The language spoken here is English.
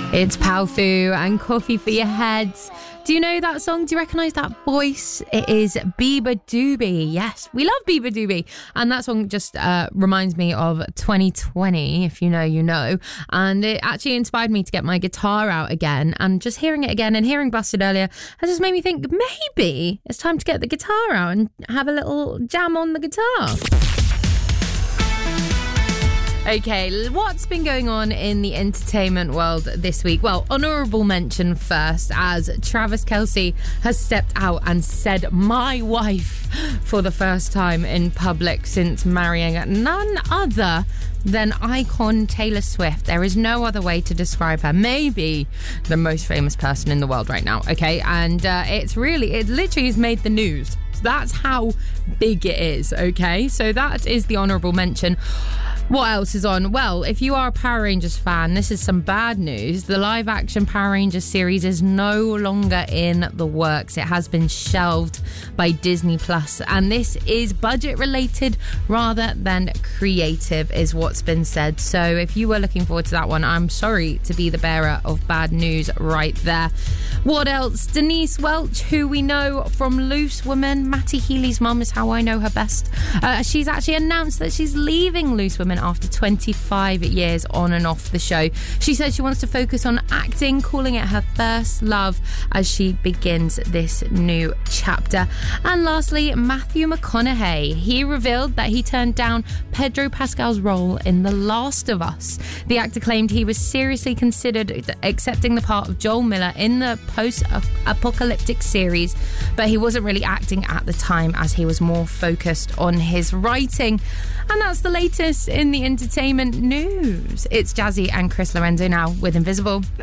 It's Powfu and Coffee for Your Heads. Do you know that song? Do you recognise that voice? It is Bieber Doobie. Yes, we love Bieber Doobie. And that song just reminds me of 2020, if you know, you know. And it actually inspired me to get my guitar out again. And just hearing it again and hearing Busted earlier has just made me think maybe it's time to get the guitar out and have a little jam on the guitar. Okay, what's been going on in the entertainment world this week? Well, honourable mention first, as Travis Kelce has stepped out and said "my wife" for the first time in public since marrying none other than icon Taylor Swift. There is no other way to describe her. Maybe the most famous person in the world right now, okay? And it literally has made the news. So that's how big it is, okay? So that is the honourable mention. What else is on? Well, if you are a Power Rangers fan, this is some bad news. The live-action Power Rangers series is no longer in the works. It has been shelved by Disney+, and this is budget-related rather than creative, is what's been said. So if you were looking forward to that one, I'm sorry to be the bearer of bad news right there. What else? Denise Welch, who we know from Loose Women, Matty Healy's mum is how I know her best. She's actually announced that she's leaving Loose Women after 25 years on and off the show. She says she wants to focus on acting, calling it her first love as she begins this new chapter. And lastly, Matthew McConaughey. He revealed that he turned down Pedro Pascal's role in The Last of Us. The actor claimed he was seriously considered accepting the part of Joel Miller in the post-apocalyptic series, but he wasn't really acting at the time as he was more focused on his writing. And that's the latest in the entertainment news. It's Jazzy and Chris Lorenzo now with Invisible.